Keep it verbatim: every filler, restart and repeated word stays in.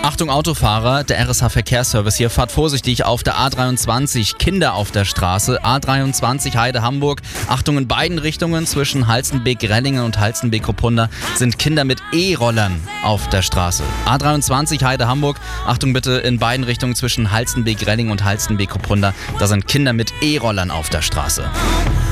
Achtung Autofahrer, der R S H-Verkehrsservice hier. Fahrt vorsichtig auf der A dreiundzwanzig, Kinder auf der Straße. A dreiundzwanzig Heide-Hamburg. Achtung in beiden Richtungen zwischen Halstenbek-Rellingen und Halstenbek-Ruppunda sind Kinder mit E-Rollern auf der Straße. A dreiundzwanzig Heide-Hamburg. Achtung bitte in beiden Richtungen zwischen Halstenbek-Rellingen und Halstenbek-Ruppunda. Da sind Kinder mit E-Rollern auf der Straße.